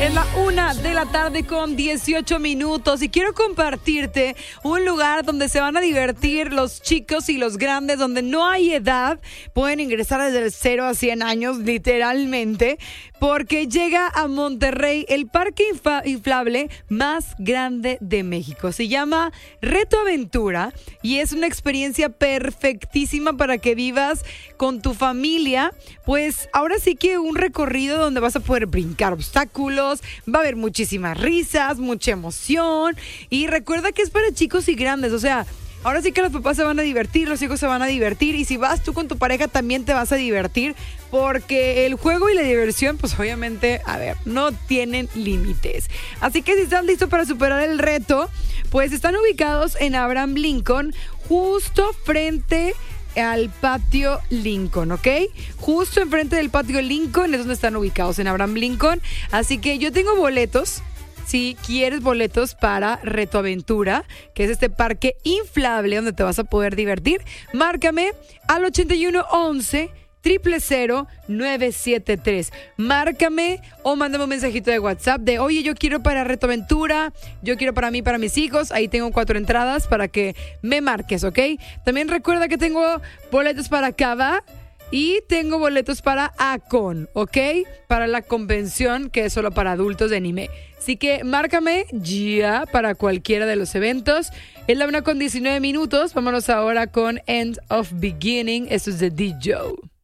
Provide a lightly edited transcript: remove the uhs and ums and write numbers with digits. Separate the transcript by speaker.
Speaker 1: Es la 1:00 con 18 minutos y quiero compartirte un lugar donde se van a divertir los chicos y los grandes, donde no hay edad. Pueden ingresar desde 0 a 100 años, literalmente, porque llega a Monterrey el parque inflable más grande de México. Se llama Reto Aventura y es una experiencia perfectísima para que vivas con tu familia. Pues ahora sí que un recorrido donde vas a poder brincar obstáculos, va a haber muchísimas risas, mucha emoción, y recuerda que es para chicos y grandes. O sea, ahora sí que los papás se van a divertir, los hijos se van a divertir, y si vas tú con tu pareja también te vas a divertir, porque el juego y la diversión, pues obviamente, a ver, no tienen límites. Así que si estás listo para superar el reto, pues están ubicados en Abraham Lincoln, justo frente al patio Lincoln, ¿ok? Justo enfrente del patio Lincoln es donde están ubicados, en Abraham Lincoln. Así que yo tengo boletos. Si quieres boletos para Reto Aventura, que es este parque inflable donde te vas a poder divertir, márcame al 8111 000 973. Márcame o mándame un mensajito de WhatsApp de: oye, yo quiero para Reto Aventura, yo quiero para mí, para mis hijos. Ahí tengo 4 entradas para que me marques, ¿ok? También recuerda que tengo boletos para Cava y tengo boletos para Acon, ¿ok? Para la convención, que es solo para adultos de anime. Así que márcame ya para cualquiera de los eventos. Es la 1:19. Vámonos ahora con End of Beginning. Esto es de DJ.